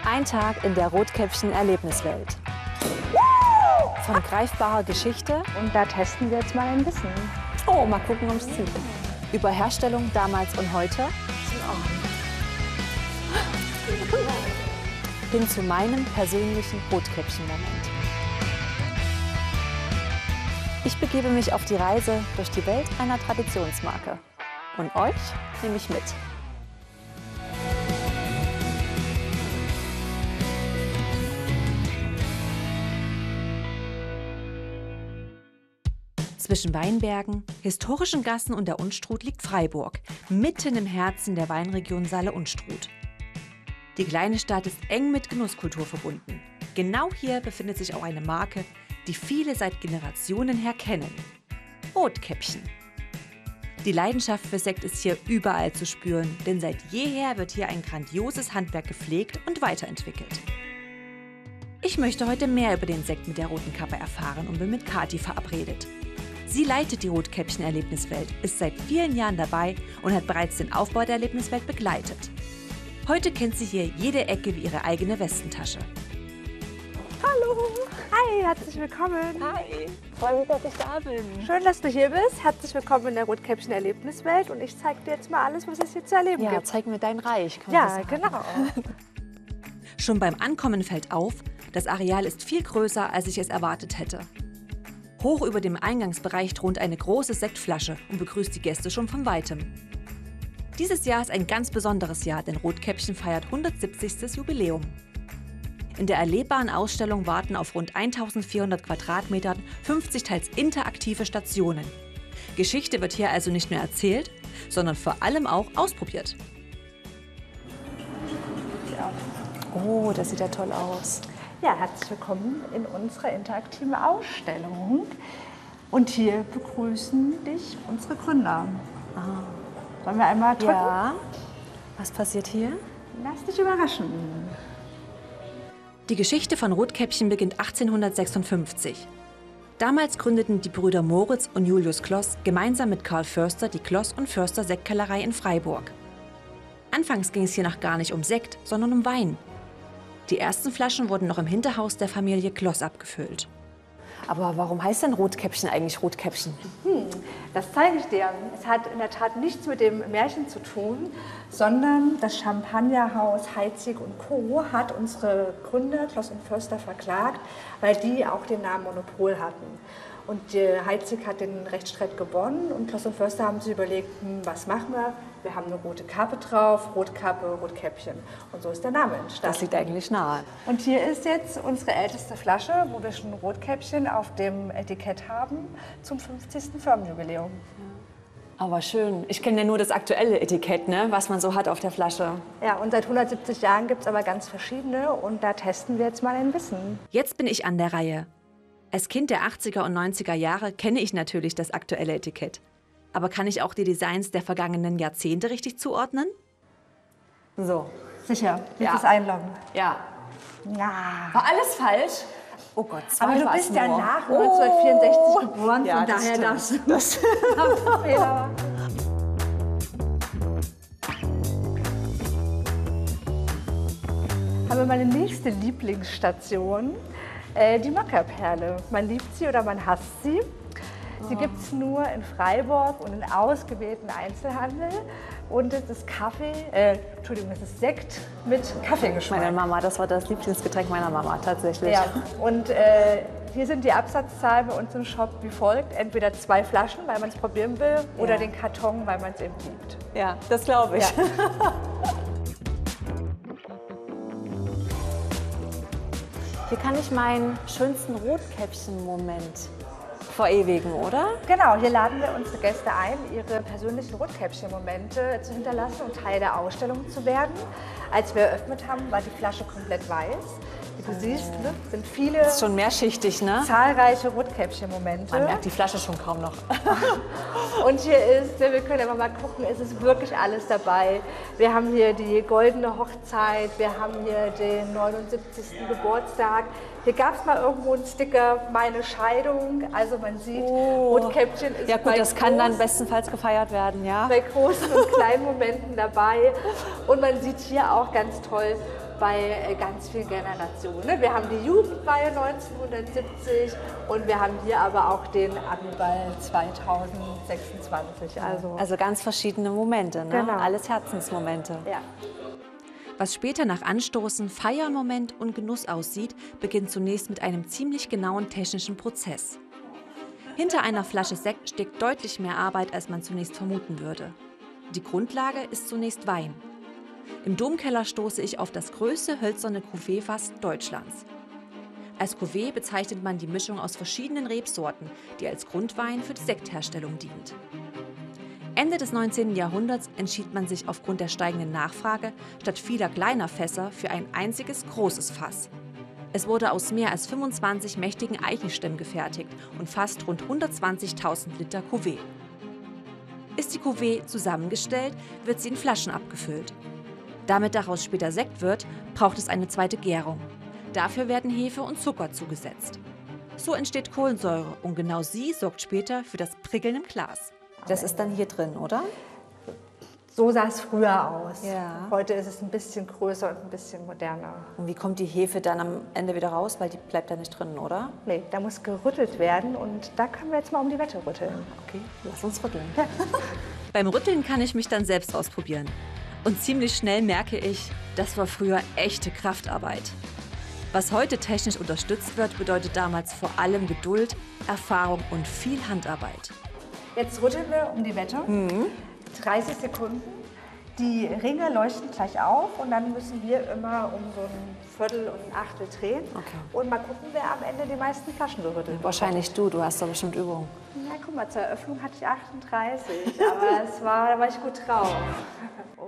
Ein Tag in der Rotkäppchen-Erlebniswelt. Von greifbarer Geschichte. Und da testen wir jetzt mal ein Wissen. Oh, mal gucken, ob es zieht. Über Herstellung damals und heute. Hin zu meinem persönlichen Rotkäppchen-Moment. Ich begebe mich auf die Reise durch die Welt einer Traditionsmarke. Und euch nehme ich mit. Zwischen Weinbergen, historischen Gassen und der Unstrut liegt Freiburg, mitten im Herzen der Weinregion Saale-Unstrut. Die kleine Stadt ist eng mit Genusskultur verbunden. Genau hier befindet sich auch eine Marke, die viele seit Generationen her kennen: Rotkäppchen. Die Leidenschaft für Sekt ist hier überall zu spüren, denn seit jeher wird hier ein grandioses Handwerk gepflegt und weiterentwickelt. Ich möchte heute mehr über den Sekt mit der roten Kappe erfahren und bin mit Kathi verabredet. Sie leitet die Rotkäppchen-Erlebniswelt, ist seit vielen Jahren dabei und hat bereits den Aufbau der Erlebniswelt begleitet. Heute kennt sie hier jede Ecke wie ihre eigene Westentasche. Hallo! Hi, herzlich willkommen. Hi, freue mich, dass ich da bin. Schön, dass du hier bist. Herzlich willkommen in der Rotkäppchen-Erlebniswelt. Und ich zeige dir jetzt mal alles, was es hier zu erleben gibt. Ja, zeig mir dein Reich, kann man das sagen. Genau. Schon beim Ankommen fällt auf, das Areal ist viel größer, als ich es erwartet hätte. Hoch über dem Eingangsbereich thront eine große Sektflasche und begrüßt die Gäste schon von Weitem. Dieses Jahr ist ein ganz besonderes Jahr, denn Rotkäppchen feiert 170. Jubiläum. In der erlebbaren Ausstellung warten auf rund 1400 Quadratmetern 50 teils interaktive Stationen. Geschichte wird hier also nicht nur erzählt, sondern vor allem auch ausprobiert. Ja. Oh, das sieht ja toll aus. Ja, herzlich willkommen in unserer interaktiven Ausstellung. Und hier begrüßen dich unsere Gründer. Sollen wir einmal drücken? Ja. Was passiert hier? Lass dich überraschen. Die Geschichte von Rotkäppchen beginnt 1856. Damals gründeten die Brüder Moritz und Julius Kloss gemeinsam mit Karl Förster die Kloss und Förster Sektkellerei in Freiburg. Anfangs ging es hier noch gar nicht um Sekt, sondern um Wein. Die ersten Flaschen wurden noch im Hinterhaus der Familie Kloss abgefüllt. Aber warum heißt denn Rotkäppchen eigentlich Rotkäppchen? Das zeige ich dir. Es hat in der Tat nichts mit dem Märchen zu tun, sondern das Champagnerhaus Heidsieck & Co. hat unsere Gründer Kloss und Förster verklagt, weil die auch den Namen Monopol hatten. Und Heidsieck hat den Rechtsstreit gewonnen und Kloss und Förster haben sich überlegt, was machen wir? Wir haben eine rote Kappe drauf, Rotkappe, Rotkäppchen. Und so ist der Name entstanden. Das liegt eigentlich nahe. Und hier ist jetzt unsere älteste Flasche, wo wir schon Rotkäppchen auf dem Etikett haben, zum 50. Firmenjubiläum. Aber schön. Ich kenne ja nur das aktuelle Etikett, ne, was man so hat auf der Flasche. Ja, und seit 170 Jahren gibt es aber ganz verschiedene und da testen wir jetzt mal ein Wissen. Jetzt bin ich an der Reihe. Als Kind der 80er und 90er Jahre kenne ich natürlich das aktuelle Etikett. Aber kann ich auch die Designs der vergangenen Jahrzehnte richtig zuordnen? So. Sicher, Ja. das Einloggen. Ja. Ja. War alles falsch? Oh Gott, Aber du war's bist ja nur. nach 1964 geboren, Ja, von das daher stimmt. das Fehler. Haben wir meine nächste Lieblingsstation, die Mokkaperle. Man liebt sie oder man hasst sie. Sie gibt es nur in Freiburg und in ausgewählten Einzelhandel. Und es ist es ist Sekt mit Kaffeegeschmack. Meine Mama, das war das Lieblingsgetränk meiner Mama, tatsächlich. Ja, und hier sind die Absatzzahlen bei uns im Shop wie folgt. Entweder 2 Flaschen, weil man es probieren will, oder den Karton, weil man es eben liebt. Ja, das glaube ich. Ja. Hier kann ich meinen schönsten Rotkäppchen-Moment verewigen, oder? Genau, hier laden wir unsere Gäste ein, ihre persönlichen Rotkäppchen-Momente zu hinterlassen und Teil der Ausstellung zu werden. Als wir eröffnet haben, war die Flasche komplett weiß. Wie du siehst, sind viele Das ist schon mehrschichtig, ne? zahlreiche Rotkäppchen-Momente. Man merkt die Flasche schon kaum noch. Und hier ist, wir können aber mal gucken, es ist wirklich alles dabei. Wir haben hier die goldene Hochzeit, wir haben hier den 79. Geburtstag. Hier gab es mal irgendwo einen Sticker, meine Scheidung. Also man sieht, Rotkäppchen ist Ja gut, das kann dann bestenfalls gefeiert werden, ja? bei großen und kleinen Momenten dabei. Und man sieht hier auch ganz toll bei ganz vielen Generationen. Wir haben die Jugendweihe 1970 und wir haben hier aber auch den Abiball 2026. Also ganz verschiedene Momente, ne? Genau. Alles Herzensmomente. Ja. Was später nach Anstoßen, Feiermoment und Genuss aussieht, beginnt zunächst mit einem ziemlich genauen technischen Prozess. Hinter einer Flasche Sekt steckt deutlich mehr Arbeit, als man zunächst vermuten würde. Die Grundlage ist zunächst Wein. Im Domkeller stoße ich auf das größte hölzerne Cuvée-Fass Deutschlands. Als Cuvée bezeichnet man die Mischung aus verschiedenen Rebsorten, die als Grundwein für die Sektherstellung dient. Ende des 19. Jahrhunderts entschied man sich aufgrund der steigenden Nachfrage statt vieler kleiner Fässer für ein einziges großes Fass. Es wurde aus mehr als 25 mächtigen Eichenstämmen gefertigt und fasst rund 120.000 Liter Cuvée. Ist die Cuvée zusammengestellt, wird sie in Flaschen abgefüllt. Damit daraus später Sekt wird, braucht es eine zweite Gärung. Dafür werden Hefe und Zucker zugesetzt. So entsteht Kohlensäure und genau sie sorgt später für das Prickeln im Glas. Das ist dann hier drin, oder? So sah es früher aus. Ja. Heute ist es ein bisschen größer und ein bisschen moderner. Und wie kommt die Hefe dann am Ende wieder raus? Weil die bleibt ja nicht drin, oder? Nee, da muss gerüttelt werden und da können wir jetzt mal um die Wette rütteln. Okay, lass uns rütteln. Beim Rütteln kann ich mich dann selbst ausprobieren. Und ziemlich schnell merke ich, das war früher echte Kraftarbeit. Was heute technisch unterstützt wird, bedeutet damals vor allem Geduld, Erfahrung und viel Handarbeit. Jetzt rütteln wir um die Wette. 30 Sekunden. Die Ringe leuchten gleich auf und dann müssen wir immer um so ein Viertel und ein Achtel drehen. Okay. Und mal gucken, wer am Ende die meisten Flaschen gerüttelt hat. Wahrscheinlich du hast doch bestimmt Übung. Na, guck mal, zur Eröffnung hatte ich 38, aber da war ich gut drauf.